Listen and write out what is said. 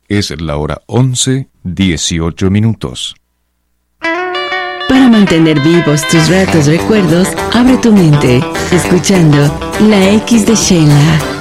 Es la hora 11:18. Para mantener vivos tus ratos recuerdos, abre tu mente, escuchando La X de Sheila.